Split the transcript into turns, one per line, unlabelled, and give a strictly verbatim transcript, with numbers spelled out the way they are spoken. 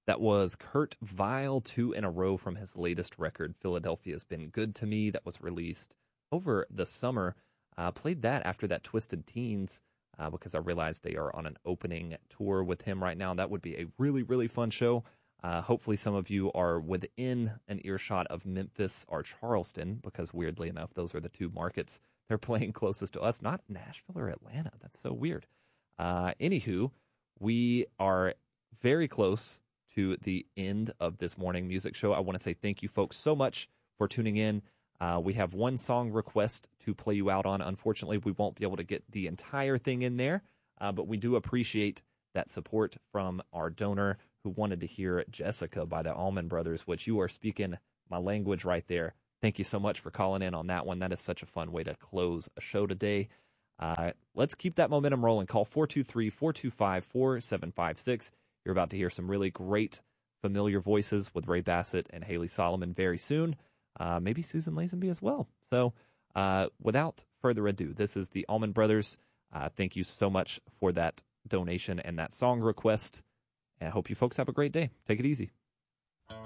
That was Kurt Vile, two in a row from his latest record, Philadelphia's Been Good to Me, that was released over the summer. Uh, played that after that Twisted Teens uh, because I realized they are on an opening tour with him right now. That would be a really, really fun show. Uh, hopefully some of you are within an earshot of Memphis or Charleston, because weirdly enough, those are the two markets they're playing closest to us. Not Nashville or Atlanta. That's so weird. Uh, anywho, we are very close to the end of this morning music show. I want to say thank you folks so much for tuning in. Uh, we have one song request to play you out on. Unfortunately, we won't be able to get the entire thing in there, uh, but we do appreciate that support from our donor who wanted to hear Jessica by the Allman Brothers, which you are speaking my language right there. Thank you so much for calling in on that one. That is such a fun way to close a show today. Uh, let's keep that momentum rolling. Call four two three, four two five, four seven five six. You're about to hear some really great familiar voices with Ray Bassett and Haley Solomon very soon. Uh, maybe Susan Lazenby as well. So uh, without further ado, this is the Allman Brothers. Uh, thank you so much for that donation and that song request. And I hope you folks have a great day. Take it easy.